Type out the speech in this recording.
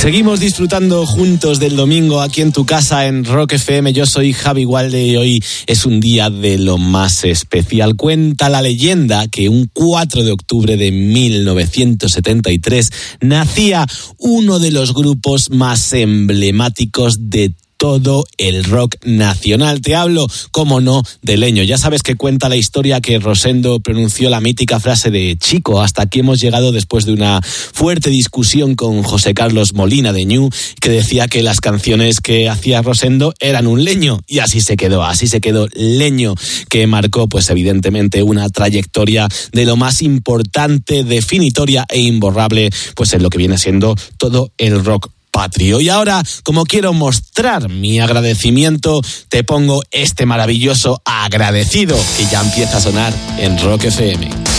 Seguimos disfrutando juntos del domingo aquí en tu casa en Rock FM. Yo soy Javi Gualde y hoy es un día de lo más especial. Cuenta la leyenda que un 4 de octubre de 1973 nacía uno de los grupos más emblemáticos de todo el rock nacional. Te hablo, cómo no, de Leño. Ya sabes que cuenta la historia que Rosendo pronunció la mítica frase de chico. Hasta aquí hemos llegado después de una fuerte discusión con José Carlos Molina de Ñu, que decía que las canciones que hacía Rosendo eran un leño. Y así se quedó Leño, que marcó pues evidentemente una trayectoria de lo más importante, definitoria e imborrable pues en lo que viene siendo todo el rock patrio. Y ahora, como quiero mostrar mi agradecimiento, te pongo este maravilloso Agradecido que ya empieza a sonar en Rock FM.